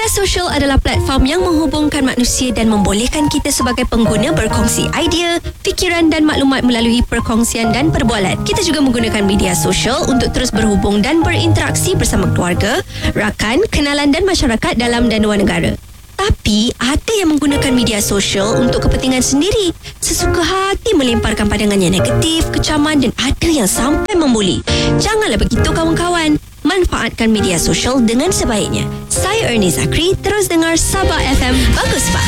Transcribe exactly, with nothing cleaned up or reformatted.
sosial adalah platform yang menghubungkan manusia dan membolehkan kita sebagai pengguna berkongsi idea, fikiran dan maklumat melalui perkongsian dan perbualan. Kita juga menggunakan media sosial untuk terus berhubung dan berinteraksi bersama keluarga, rakan, kenalan dan masyarakat dalam dan luar negara. Tapi ada yang menggunakan media sosial untuk kepentingan sendiri, sesuka hati melemparkan pandangan yang negatif, kecaman dan ada yang sampai membuli. Janganlah begitu kawan-kawan. Manfaatkan media sosial dengan sebaiknya. Saya Ernie Zakri, terus dengar Sabah F M. Bagus Pak.